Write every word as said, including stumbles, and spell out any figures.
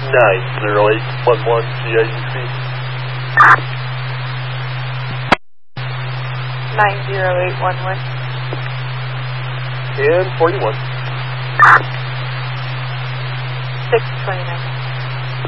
nine zero eight one one G I U C. nine zero eight one one. And forty-one. six twenty-nine.